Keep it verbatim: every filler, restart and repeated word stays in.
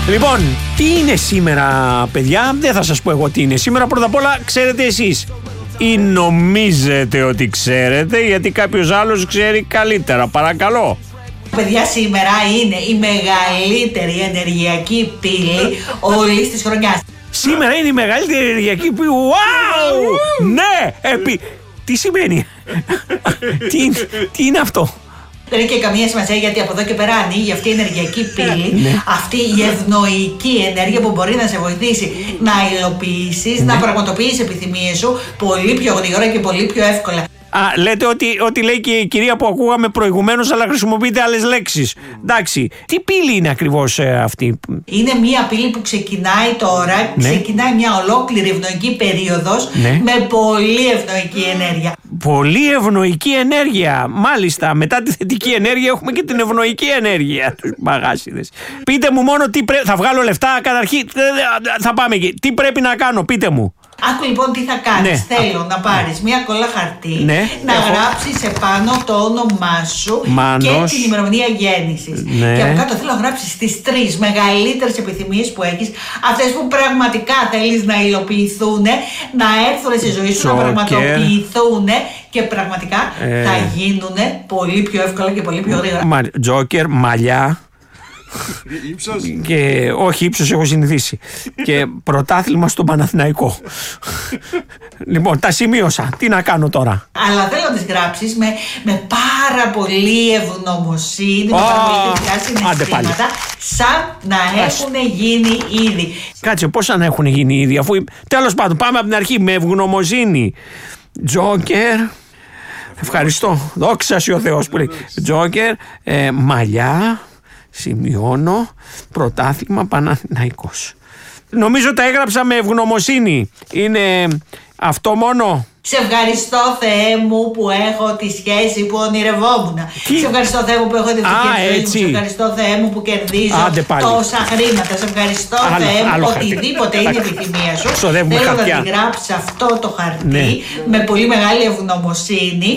Λοιπόν, τι είναι σήμερα, παιδιά? Δεν θα σας πω εγώ τι είναι σήμερα. Πρώτα απ' όλα, ξέρετε εσείς ή νομίζετε ότι ξέρετε, γιατί κάποιος άλλος ξέρει καλύτερα? Παρακαλώ. Παιδιά, σήμερα είναι η μεγαλύτερη ενεργειακή πύλη όλης της χρονιάς. Σήμερα είναι η μεγαλύτερη ενεργειακή πύλη. Wow! Ναι! Επί... Τι σημαίνει? τι, τι είναι αυτό? Δεν έχει και καμία σημασία, γιατί από εδώ και πέρα ανοίγει αυτή η ενεργειακή πύλη, ναι. Αυτή η ευνοϊκή ενέργεια που μπορεί να σε βοηθήσει να υλοποιήσεις, ναι. να πραγματοποιήσεις επιθυμίες σου πολύ πιο γρήγορα και πολύ πιο εύκολα. Α, λέτε ότι, ότι λέει και η κυρία που ακούγαμε προηγουμένως, αλλά χρησιμοποιείτε άλλες λέξεις. Εντάξει, τι πύλη είναι ακριβώς ε, αυτή? Είναι μια πύλη που ξεκινάει τώρα, ναι. ξεκινάει μια ολόκληρη ευνοϊκή περίοδος, ναι. με πολύ ευνοϊκή ενέργεια. Πολύ ευνοϊκή ενέργεια. Μάλιστα, μετά τη θετική ενέργεια έχουμε και την ευνοϊκή ενέργεια. Τους μαγάσιδες. Πείτε μου μόνο τι πρέπει. Θα βγάλω λεφτά καταρχήν. Θα πάμε εκεί. Τι πρέπει να κάνω, πείτε μου. Άκου λοιπόν τι θα κάνεις. Ναι. Θέλω να πάρεις μια κόλλα χαρτί, ναι. να έχω... γράψεις επάνω το όνομά σου Μάνος. Και την ημερομηνία γέννησης. Ναι. Και από κάτω θέλω να γράψεις τις τρεις μεγαλύτερες επιθυμίες που έχεις, αυτές που πραγματικά θέλεις να υλοποιηθούν, να έρθουν στη ζωή σου, Τζόκερ. Να πραγματοποιηθούν και πραγματικά ε... θα γίνουν πολύ πιο εύκολα και πολύ πιο γρήγορα. Μα... Τζόκερ, μαλλιά. Ήψος. Και όχι, ύψος έχω συνηθίσει. Και πρωτάθλημα στον Παναθηναϊκό. Λοιπόν, τα σημείωσα. Τι να κάνω τώρα? Αλλά θέλω να τις γράψεις με, με πάρα πολύ ευγνωμοσύνη, με oh, πάρα πολύ θετικά συναισθήματα, σαν να έχουν γίνει ήδη. Κάτσε, πώς σαν να έχουν γίνει ήδη, αφού τέλος πάντων πάμε από την αρχή με ευγνωμοσύνη. Τζόκερ. Ευχαριστώ. Δόξα σοι ο Θεός που λέει. Τζόκερ, ε, μαλλιά. Σημειώνω, πρωτάθλημα Παναθηναϊκός. Νομίζω τα έγραψα με ευγνωμοσύνη. Είναι αυτό μόνο? Σε ευχαριστώ, Θεέ μου, που έχω τη σχέση που ονειρευόμουν. Τι? Σε ευχαριστώ, Θεέ μου, που έχω τη ζωή μου. Σε ευχαριστώ, Θεέ μου, που κερδίζω τόσα χρήματα. Σε ευχαριστώ, άλλο, Θεέ μου, οτιδήποτε είναι η επιθυμία σου. Θέλω να τη γράψεις αυτό το χαρτί, ναι. με πολύ μεγάλη ευγνωμοσύνη.